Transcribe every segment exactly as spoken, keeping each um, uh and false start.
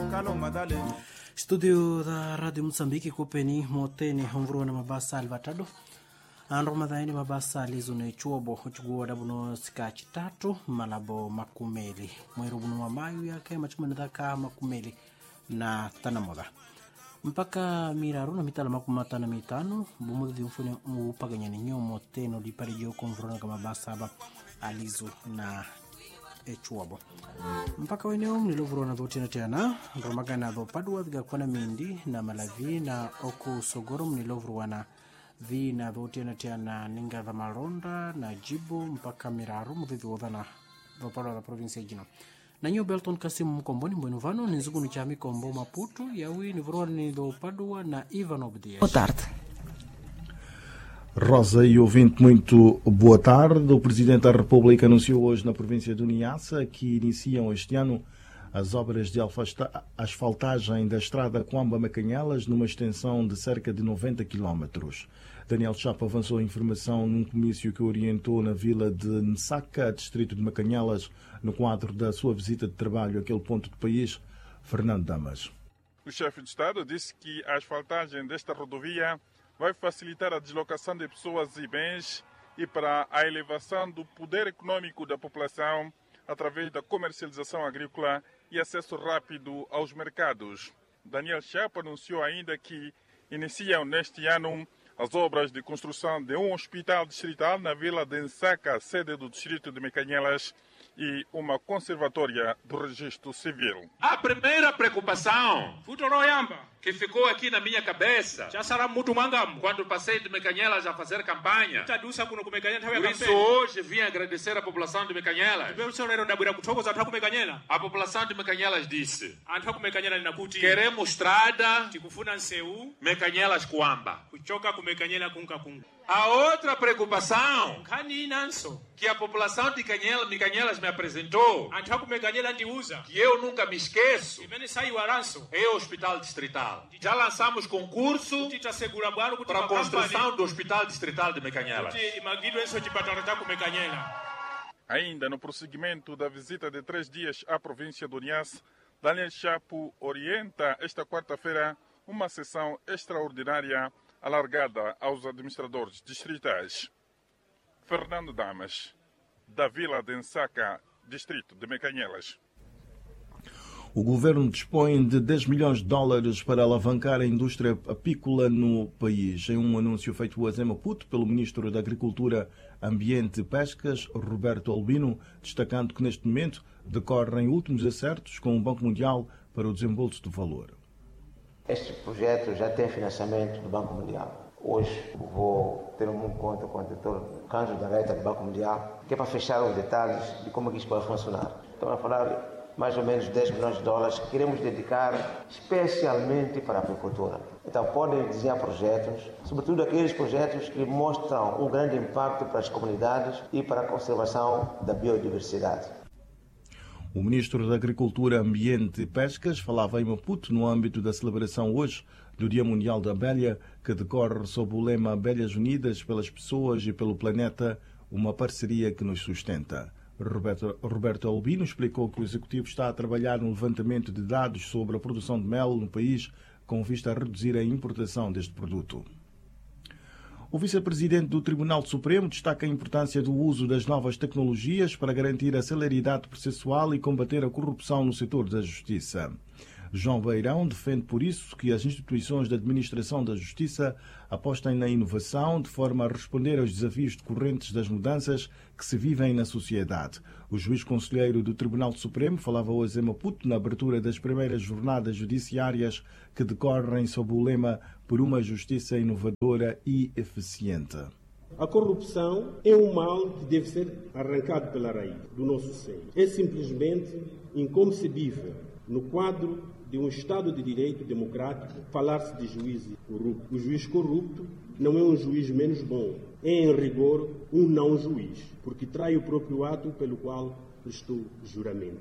Studio da Radio Mozambique kupeni moteni homvruwa na mabasa alvatado andro madhaini mabasa alizo ne chuobo uchugua dabuno sikachi tatu malabo makumeli mweru bunu mamayu yake machumani dhaka makumeli na tanamoda mpaka miraru na mitala makumata na mitano bumudu mfune upaganyani nyomo teno lipari joko mvrona kama basa aba alizo na echuobo mpaka weneo mnilovurona votina tena romagana do padua viga kwana mindi na malavi na oku sogoro mnilovurwana vi na votina tena ninga da maronda na jibo mpaka miraru mvivi wodhana do padua da provinsia jino na nyo Belton Kasimu mkomboni mbwenu vano nizugu nichami kombo Maputo yawi nivurona ni do padua na Ivan Obdias. Boa tarde. Rosa e ouvinte, muito boa tarde. O Presidente da República anunciou hoje na província do Niassa que iniciam este ano as obras de asfaltagem da estrada Coamba-Macanhelas numa extensão de cerca de noventa quilómetros. Daniel Chapo avançou a informação num comício que orientou na vila de Nsaca, distrito de Macanhelas, no quadro da sua visita de trabalho àquele ponto do país. Fernando Damas. O chefe de Estado disse que a asfaltagem desta rodovia vai facilitar a deslocação de pessoas e bens e para a elevação do poder econômico da população através da comercialização agrícola e acesso rápido aos mercados. Daniel Chapo anunciou ainda que iniciam neste ano as obras de construção de um hospital distrital na vila de Nsaca, sede do distrito de Macanhelas, e uma conservatória do registro civil. A primeira preocupação que ficou aqui na minha cabeça quando passei de Macanhelas a fazer campanha, por isso hoje vim agradecer a população de Macanhelas. A população de Macanhelas disse: queremos estrada Macanhelas Coamba. A outra preocupação que a população de Macanhelas me apresentou, que eu nunca me esqueço, é o hospital distrital. Já lançamos concurso para a construção do hospital distrital de Macanhelas. Ainda no prosseguimento da visita de três dias à província do Niassa, Daniel Chapo orienta esta quarta-feira uma sessão extraordinária alargada aos administradores distritais. Fernando Damas, da Vila de Nsaca, distrito de Macanhelas. O governo dispõe de dez milhões de dólares para alavancar a indústria apícola no país. Em um anúncio feito hoje em Maputo pelo Ministro da Agricultura, Ambiente e Pescas, Roberto Albino, destacando que neste momento decorrem últimos acertos com o Banco Mundial para o desembolso do valor. Este projeto já tem financiamento do Banco Mundial. Hoje vou ter um encontro com o doutor Cândido da Reta do Banco Mundial, que é para fechar os detalhes de como é que isso pode funcionar. Estamos a falar mais ou menos dez milhões de dólares que queremos dedicar especialmente para a agricultura. Então podem desenhar projetos, sobretudo aqueles projetos que mostram um grande impacto para as comunidades e para a conservação da biodiversidade. O Ministro da Agricultura, Ambiente e Pescas falava em Maputo no âmbito da celebração hoje do Dia Mundial da Abelha, que decorre sob o lema Abelhas Unidas pelas Pessoas e pelo Planeta, uma parceria que nos sustenta. Roberto, Roberto Albino explicou que o Executivo está a trabalhar no levantamento de dados sobre a produção de mel no país, com vista a reduzir a importação deste produto. O vice-presidente do Tribunal Supremo destaca a importância do uso das novas tecnologias para garantir a celeridade processual e combater a corrupção no setor da justiça. João Beirão defende por isso que as instituições de administração da justiça apostem na inovação de forma a responder aos desafios decorrentes das mudanças que se vivem na sociedade. O juiz conselheiro do Tribunal Supremo falava hoje em Maputo na abertura das primeiras jornadas judiciárias que decorrem sob o lema Por uma Justiça Inovadora e Eficiente. A corrupção é um mal que deve ser arrancado pela raiz do nosso seio. É simplesmente inconcebível, no quadro de um Estado de Direito democrático, falar-se de juiz corrupto. O juiz corrupto não é um juiz menos bom, é, em rigor, um não-juiz, porque trai o próprio ato pelo qual prestou juramento.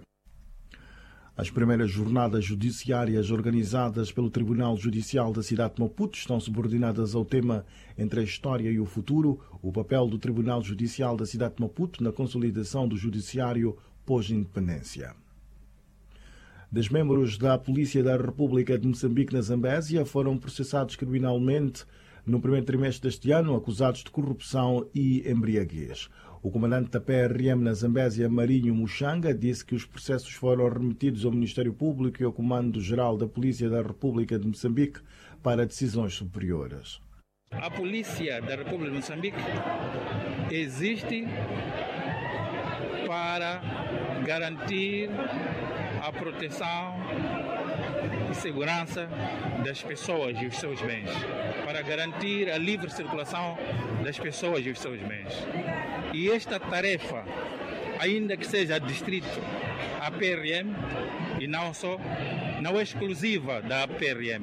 As primeiras jornadas judiciárias organizadas pelo Tribunal Judicial da cidade de Maputo estão subordinadas ao tema Entre a História e o Futuro, o papel do Tribunal Judicial da cidade de Maputo na consolidação do judiciário pós-independência. dos membros da Polícia da República de Moçambique na Zambésia foram processados criminalmente no primeiro trimestre deste ano, acusados de corrupção e embriaguez. O comandante da P R M na Zambésia, Marinho Muxanga, disse que os processos foram remetidos ao Ministério Público e ao Comando-Geral da Polícia da República de Moçambique para decisões superiores. A Polícia da República de Moçambique existe para garantir a proteção e segurança das pessoas e os seus bens, para garantir a livre circulação das pessoas e os seus bens. E esta tarefa, ainda que seja distrito à P R M, e não só, não é exclusiva da P R M.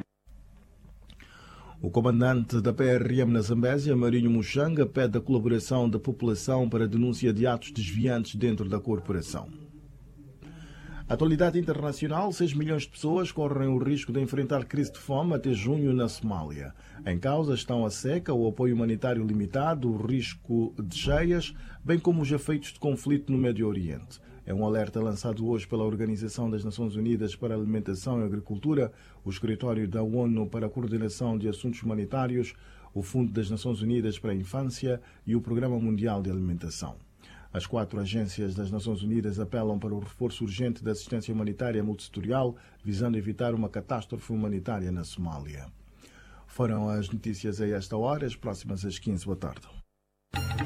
O comandante da P R M na Zambésia, Marinho Muxanga, pede a colaboração da população para a denúncia de atos desviantes dentro da corporação. Atualidade internacional, seis milhões de pessoas correm o risco de enfrentar crise de fome até junho na Somália. Em causa estão a seca, o apoio humanitário limitado, o risco de cheias, bem como os efeitos de conflito no Médio Oriente. É um alerta lançado hoje pela Organização das Nações Unidas para a Alimentação e Agricultura, o Escritório da ONU para a Coordenação de Assuntos Humanitários, o Fundo das Nações Unidas para a Infância e o Programa Mundial de Alimentação. As quatro agências das Nações Unidas apelam para o reforço urgente da assistência humanitária multissetorial, visando evitar uma catástrofe humanitária na Somália. Foram as notícias a esta hora, as próximas às quinze. Boa tarde.